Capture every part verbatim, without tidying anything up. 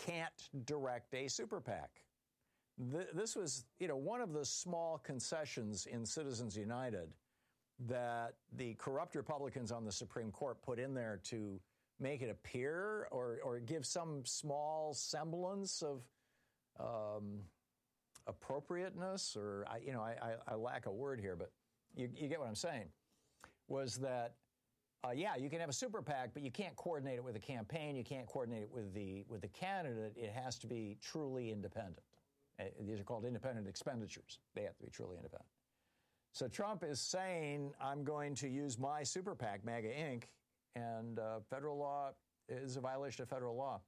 can't direct a super PAC. Th- this was, you know, one of the small concessions in Citizens United that the corrupt Republicans on the Supreme Court put in there to make it appear or, or give some small semblance of um, appropriateness, or, I, you know, I, I, I lack a word here, but you, you get what I'm saying, was that, uh, yeah, you can have a super PAC, but you can't coordinate it with a campaign. You can't coordinate it with the with the candidate. It has to be truly independent. Uh, these are called independent expenditures. They have to be truly independent. So Trump is saying, I'm going to use my super PAC, MAGA Incorporated, and uh, federal law is a violation of federal law.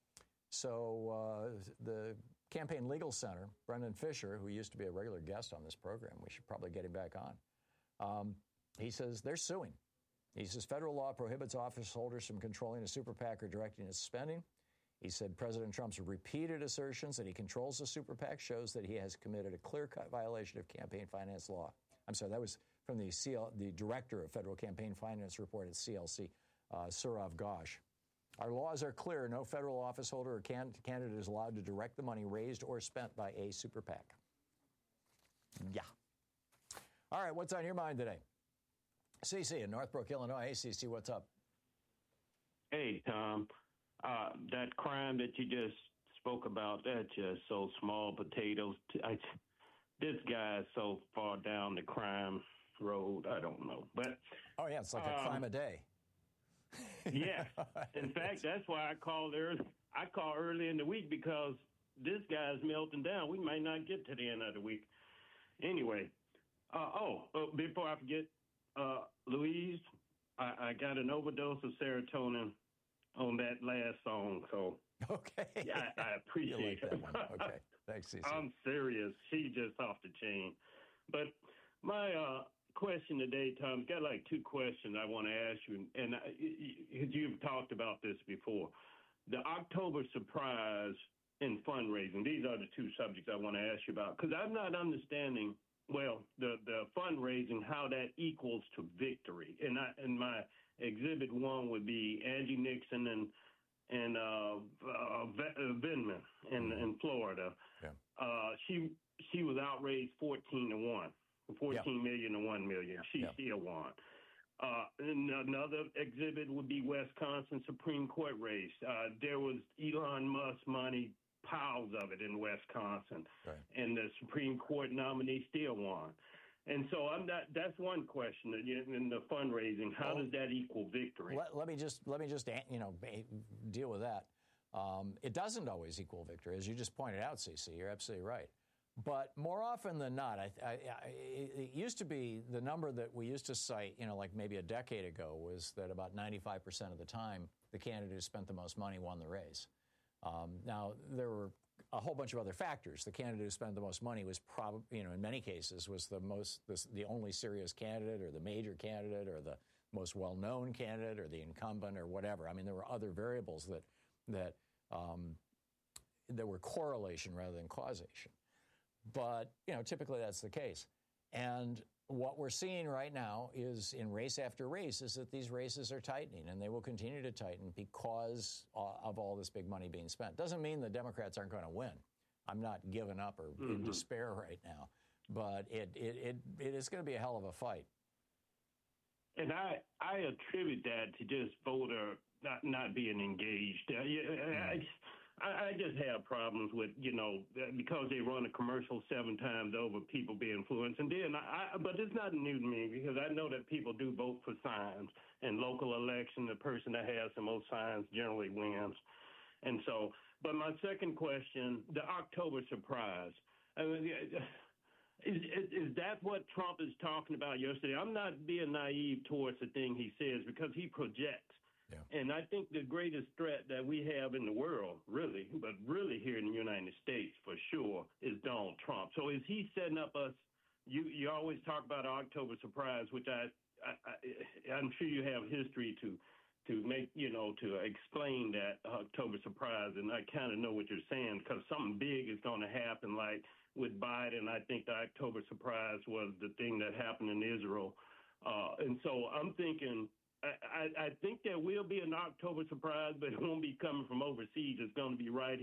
So uh, the Campaign Legal Center, Brendan Fisher, who used to be a regular guest on this program, we should probably get him back on, um, he says they're suing. He says federal law prohibits office holders from controlling a super PAC or directing its spending. He said President Trump's repeated assertions that he controls the super PAC shows that he has committed a clear-cut violation of campaign finance law. I'm sorry, that was from the C L, the director of Federal Campaign Finance Report at C L C, uh, Sourav Ghosh. Our laws are clear. No federal office holder or can- candidate is allowed to direct the money raised or spent by a super PAC. Yeah. All right, what's on your mind today? C C in Northbrook, Illinois. Hey, C C, what's up? Hey, Tom. Uh, that crime that you just spoke about, that's just so small potatoes. I, this guy is so far down the crime road, I don't know. But oh, yeah, it's like a um, crime a day. Yeah. In fact, that's why I called early. I called early in the week because this guy's melting down. We might not get to the end of the week. Anyway, uh, oh, uh, before I forget, uh, Louise, I, I got an overdose of serotonin on that last song, so okay, yeah, I, I appreciate you like it. That one. Okay, thanks, C C. I'm serious. She's just off the chain. But my uh, question today, Tom, got like two questions I want to ask you, and I, you've talked about this before. The October surprise and fundraising. These are the two subjects I want to ask you about because I'm not understanding. Well, the, the fundraising, how that equals to victory. And I, and my exhibit one would be Angie Nixon and and uh, uh, Vindman in in Florida. Yeah. Uh, she she was outraised fourteen to one, fourteen yeah. million to one million. She yeah. still won. Uh, and another exhibit would be Wisconsin Supreme Court race. Uh, there was Elon Musk money. Piles of it in Wisconsin, right. And the Supreme Court nominee still won. And so I'm not. That's one question in the fundraising. How well, does that equal victory? Let, let me just let me just you know deal with that. Um, it doesn't always equal victory, as you just pointed out, C C. You're absolutely right. But more often than not, I, I, I, it used to be the number that we used to cite, you know, like maybe a decade ago, was that about ninety-five percent of the time the candidate who spent the most money won the race. Um, now, there were a whole bunch of other factors. The candidate who spent the most money was probably, you know, in many cases, was the most, the, the only serious candidate or the major candidate or the most well-known candidate or the incumbent or whatever. I mean, there were other variables that that um, that were correlation rather than causation. But, you know, typically that's the case. And what we're seeing right now is in race after race is that these races are tightening, and they will continue to tighten because of all this big money being spent. Doesn't mean the Democrats aren't going to win. I'm not giving up or mm-hmm. in despair right now, but it, it, it, it is going to be a hell of a fight. And I, I attribute that to just voter not, not being engaged. Uh, yeah, I, I just have problems with, you know, because they run a commercial seven times over, people be influenced. And then, I, but it's not new to me because I know that people do vote for signs. In local election, the person that has the most signs generally wins. And so, but my second question, the October surprise. I mean, is, is, is that what Trump is talking about yesterday? I'm not being naive towards the thing he says because he projects. Yeah. And I think the greatest threat that we have in the world, really, but really here in the United States for sure, is Donald Trump. So is he setting up us? You you always talk about October surprise, which I, I, I I'm sure you have history to to make, you know, to explain that October surprise. And I kind of know what you're saying because something big is going to happen, like with Biden. I think the October surprise was the thing that happened in Israel. Uh, and so I'm thinking. I, I think there will be an October surprise, but it won't be coming from overseas. It's going to be right